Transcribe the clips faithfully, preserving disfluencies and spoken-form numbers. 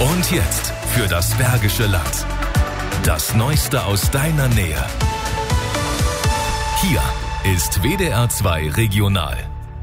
Und jetzt für das Bergische Land. Das Neueste aus deiner Nähe. Hier ist W D R zwei Regional.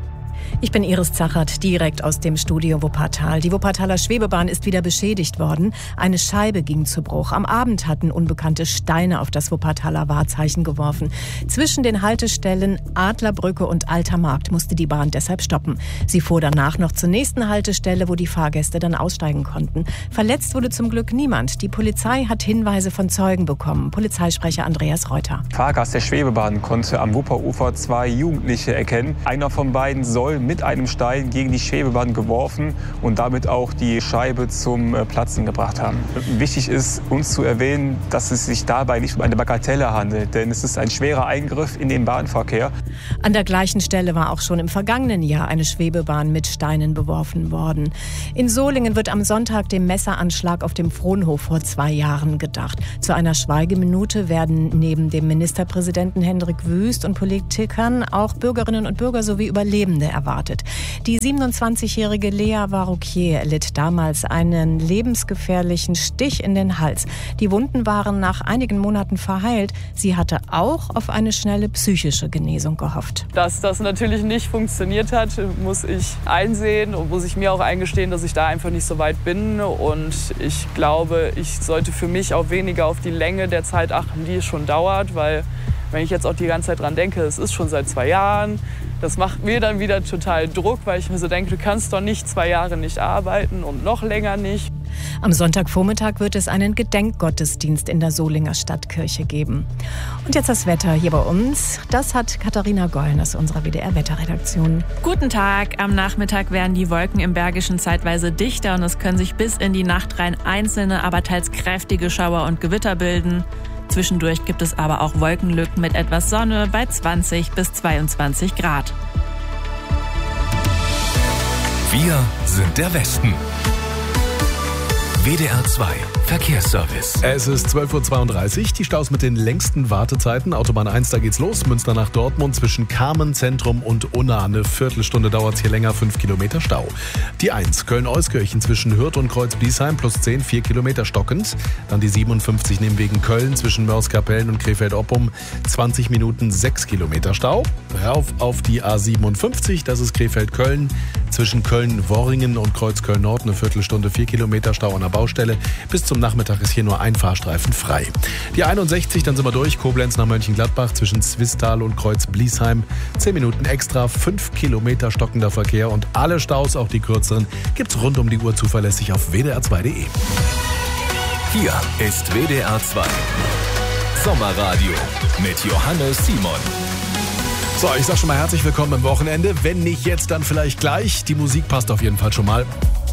Ich bin Iris Zachert, direkt aus dem Studio Wuppertal. Die Wuppertaler Schwebebahn ist wieder beschädigt worden. Eine Scheibe ging zu Bruch. Am Abend hatten Unbekannte Steine auf das Wuppertaler Wahrzeichen geworfen. Zwischen den Haltestellen Adlerbrücke und Alter Markt musste die Bahn deshalb stoppen. Sie fuhr danach noch zur nächsten Haltestelle, wo die Fahrgäste dann aussteigen konnten. Verletzt wurde zum Glück niemand. Die Polizei hat Hinweise von Zeugen bekommen. Polizeisprecher Andreas Reuter. Fahrgast der Schwebebahn konnte am Wupperufer zwei Jugendliche erkennen. Einer von beiden soll mit einem Stein gegen die Schwebebahn geworfen und damit auch die Scheibe zum Platzen gebracht haben. Wichtig ist uns zu erwähnen, dass es sich dabei nicht um eine Bagatelle handelt, denn es ist ein schwerer Eingriff in den Bahnverkehr. An der gleichen Stelle war auch schon im vergangenen Jahr eine Schwebebahn mit Steinen beworfen worden. In Solingen wird am Sonntag dem Messeranschlag auf dem Frohnhof vor zwei Jahren gedacht. Zu einer Schweigeminute werden neben dem Ministerpräsidenten Hendrik Wüst und Politikern auch Bürgerinnen und Bürger sowie Überlebende erwartet. Die siebenundzwanzigjährige Lea Varouquier litt damals einen lebensgefährlichen Stich in den Hals. Die Wunden waren nach einigen Monaten verheilt. Sie hatte auch auf eine schnelle psychische Genesung gehofft. Dass das natürlich nicht funktioniert hat, muss ich einsehen und muss ich mir auch eingestehen, dass ich da einfach nicht so weit bin. Und ich glaube, ich sollte für mich auch weniger auf die Länge der Zeit achten, die es schon dauert, weil wenn ich jetzt auch die ganze Zeit dran denke, es ist schon seit zwei Jahren, das macht mir dann wieder total Druck, weil ich mir so denke, du kannst doch nicht zwei Jahre nicht arbeiten und noch länger nicht. Am Sonntagvormittag wird es einen Gedenkgottesdienst in der Solinger Stadtkirche geben. Und jetzt das Wetter hier bei uns. Das hat Katharina Gollen aus unserer W D R-Wetterredaktion. Guten Tag. Am Nachmittag werden die Wolken im Bergischen zeitweise dichter und es können sich bis in die Nacht rein einzelne, aber teils kräftige Schauer und Gewitter bilden. Zwischendurch gibt es aber auch Wolkenlücken mit etwas Sonne bei zwanzig bis zweiundzwanzig Grad. Wir sind der Westen. W D R zwei Verkehrsservice. Es ist zwölf Uhr zweiunddreißig, die Staus mit den längsten Wartezeiten. Autobahn eins, da geht's los. Münster nach Dortmund zwischen Kamen, Zentrum und Unna. Eine Viertelstunde dauert's hier länger, fünf Kilometer Stau. Die eins, Köln-Euskirchen zwischen Hürth und Kreuz-Bliesheim plus zehn, vier Kilometer stockend. Dann die siebenundfünfzig Nimwegen Köln zwischen Mörs-Kapellen und Krefeld-Oppum, zwanzig Minuten, sechs Kilometer Stau. Rauf auf die A siebenundfünfzig, das ist Krefeld-Köln. Zwischen Köln-Worringen und Kreuz-Köln-Nord eine Viertelstunde, vier Kilometer Stau an der Baustelle. Bis zum Nachmittag ist hier nur ein Fahrstreifen frei. Die einundsechzig, dann sind wir durch, Koblenz nach Mönchengladbach zwischen Zwistal und Kreuz-Bliesheim. zehn Minuten extra, fünf Kilometer stockender Verkehr und alle Staus, auch die kürzeren, gibt's rund um die Uhr zuverlässig auf W D R zwei Punkt de. Hier ist W D R zwei Sommerradio mit Johannes Simon. So, ich sag schon mal herzlich willkommen am Wochenende. Wenn nicht jetzt, dann vielleicht gleich. Die Musik passt auf jeden Fall schon mal.